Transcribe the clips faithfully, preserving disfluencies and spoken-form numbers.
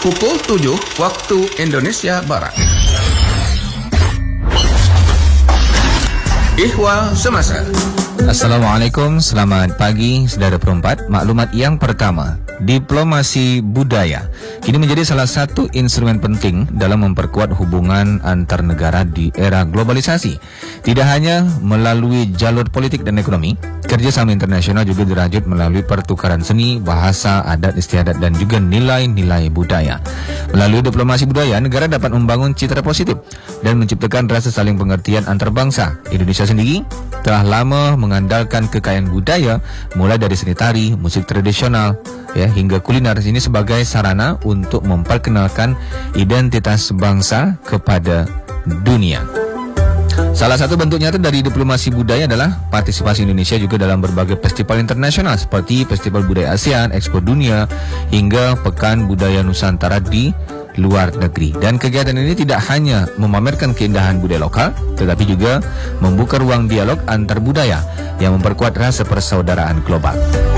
pukul tujuh waktu Indonesia Barat. Ihwal Semasa. Assalamualaikum, selamat pagi saudara perempat. Maklumat yang pertama, diplomasi budaya kini menjadi salah satu instrumen penting dalam memperkuat hubungan antar negara di era globalisasi. Tidak hanya melalui jalur politik dan ekonomi, kerjasama internasional juga dirajut melalui pertukaran seni, bahasa, adat istiadat dan juga nilai-nilai budaya. Melalui diplomasi budaya, negara dapat membangun citra positif dan menciptakan rasa saling pengertian antar bangsa. Indonesia sendiri telah lama mengandalkan kekayaan budaya, mulai dari seni tari, musik tradisional, ya, hingga kuliner ini sebagai sarana untuk memperkenalkan identitas bangsa kepada dunia. Salah satu bentuk nyata dari diplomasi budaya adalah partisipasi Indonesia juga dalam berbagai festival internasional seperti Festival Budaya ASEAN, Expo Dunia, hingga Pekan Budaya Nusantara di luar negeri. Dan kegiatan ini tidak hanya memamerkan keindahan budaya lokal, tetapi juga membuka ruang dialog antar budaya yang memperkuat rasa persaudaraan global.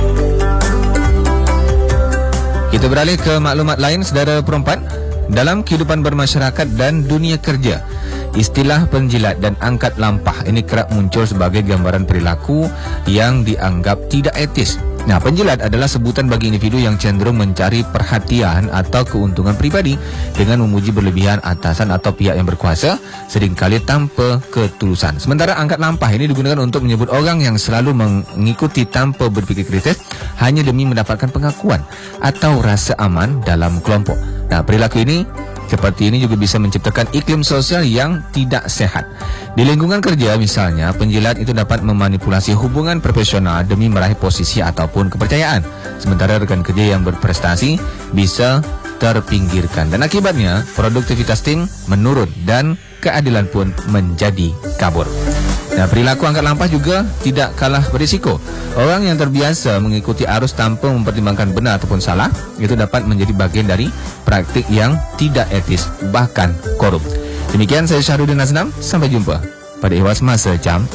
Kita beralih ke maklumat lain, saudara perempat. Dalam kehidupan bermasyarakat dan dunia kerja, istilah penjilat dan angkat lampah ini kerap muncul sebagai gambaran perilaku yang dianggap tidak etis. Nah, penjilat adalah sebutan bagi individu yang cenderung mencari perhatian atau keuntungan pribadi dengan memuji berlebihan atasan atau pihak yang berkuasa, seringkali tanpa ketulusan. Sementara angkat lampah ini digunakan untuk menyebut orang yang selalu mengikuti tanpa berpikir kritis hanya demi mendapatkan pengakuan atau rasa aman dalam kelompok. Nah, perilaku ini seperti ini juga bisa menciptakan iklim sosial yang tidak sehat. Di lingkungan kerja misalnya, penjilat itu dapat memanipulasi hubungan profesional demi meraih posisi ataupun kepercayaan. Sementara rekan kerja yang berprestasi bisa terpinggirkan. Dan akibatnya, produktivitas tim menurun dan keadilan pun menjadi kabur. Nah, perilaku angkat lampah juga tidak kalah berisiko. Orang yang terbiasa mengikuti arus tanpa mempertimbangkan benar ataupun salah, itu dapat menjadi bagian dari praktik yang tidak etis, bahkan korup. Demikian saya Syahrudin Aznam, sampai jumpa pada Ihwal Semasa jam